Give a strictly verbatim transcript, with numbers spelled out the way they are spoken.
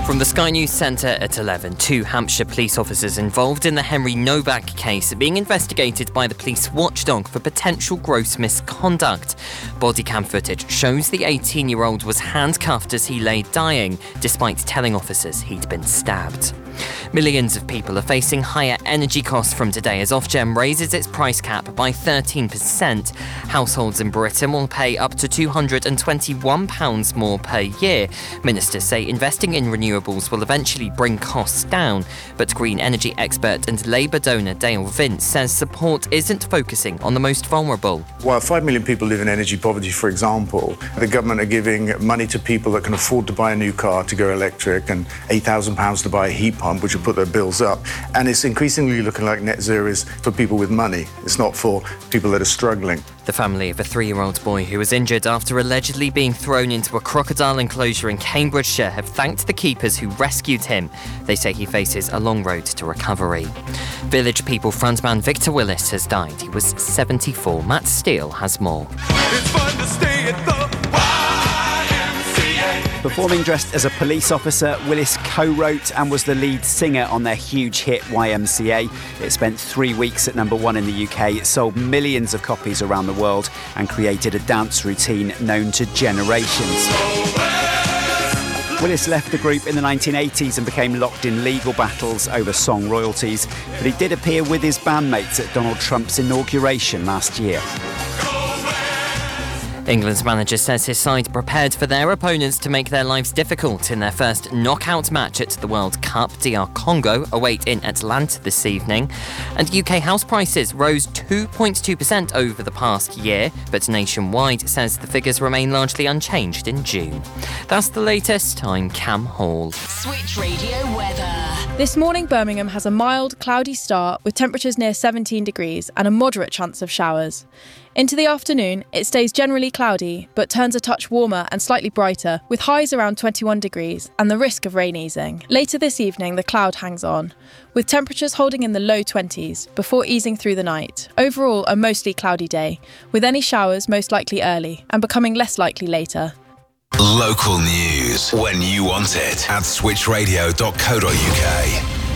From the Sky News Centre at eleven, two Hampshire police officers involved in the Henry Novak case are being investigated by the police watchdog for potential gross misconduct. Body cam footage shows the eighteen-year-old was handcuffed as he lay dying, despite telling officers he'd been stabbed. Millions of people are facing higher energy costs from today as Ofgem raises its price cap by thirteen percent. Households in Britain will pay up to two hundred twenty-one pounds more per year. Ministers say investing in renewables will eventually bring costs down, but green energy expert and Labour donor Dale Vince says support isn't focusing on the most vulnerable. While five million people live in energy poverty, for example, the government are giving money to people that can afford to buy a new car to go electric and eight thousand pounds to buy a heat pump, which will put their bills up. And it's increasingly looking like net zero is for people with money. It's not for people that are struggling. The family of a three-year-old boy who was injured after allegedly being thrown into a crocodile enclosure in Cambridgeshire have thanked the keepers who rescued him. They say he faces a long road to recovery. Village People frontman Victor Willis has died. He was seventy-four. Matt Steele has more. It's fun to stay at the Y M C A. Performing dressed as a police officer, Willis co-wrote and was the lead singer on their huge hit Y M C A. It spent three weeks at number one in the U K. It sold millions of copies around the world and created a dance routine known to generations. Willis left the group in the nineteen eighties and became locked in legal battles over song royalties, but he did appear with his bandmates at Donald Trump's inauguration last year. England's manager says his side prepared for their opponents to make their lives difficult in their first knockout match at the World Cup. D R Congo await in Atlanta this evening. And U K house prices rose two point two percent over the past year, but Nationwide says the figures remain largely unchanged in June. That's the latest. I'm Cam Hall. Switch Radio weather. This morning, Birmingham has a mild, cloudy start with temperatures near seventeen degrees and a moderate chance of showers. Into the afternoon, it stays generally cloudy, but turns a touch warmer and slightly brighter, with highs around twenty-one degrees and the risk of rain easing. Later this evening, the cloud hangs on, with temperatures holding in the low twenties before easing through the night. Overall, a mostly cloudy day, with any showers most likely early and becoming less likely later. Local news when you want it at switch radio dot co dot uk.